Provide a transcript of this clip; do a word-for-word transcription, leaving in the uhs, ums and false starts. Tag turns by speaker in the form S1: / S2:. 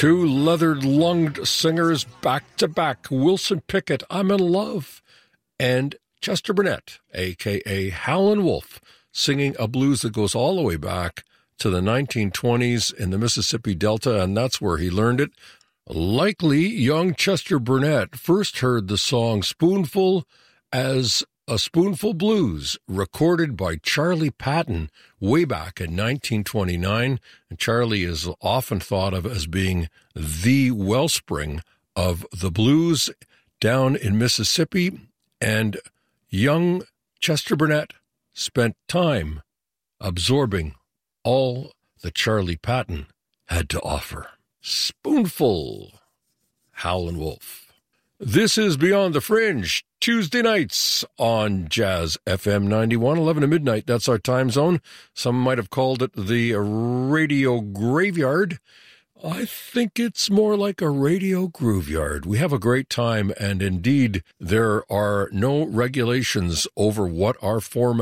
S1: Two leather-lunged singers back-to-back, Wilson Pickett, I'm in Love, and Chester Burnett, a k a. Howlin' Wolf, singing a blues that goes all the way back to the nineteen twenties in the Mississippi Delta, and that's where he learned it. Likely, young Chester Burnett first heard the song Spoonful as A Spoonful Blues, recorded by Charlie Patton way back in nineteen twenty-nine. And Charlie is often thought of as being the wellspring of the blues down in Mississippi. And young Chester Burnett spent time absorbing all that Charlie Patton had to offer. Spoonful, Howlin' Wolf. This is Beyond the Fringe, Tuesday nights on Jazz F M ninety-one, eleven to midnight. That's our time zone. Some might have called it the radio graveyard. I think it's more like a radio grooveyard. We have a great time, and indeed, there are no regulations over what our format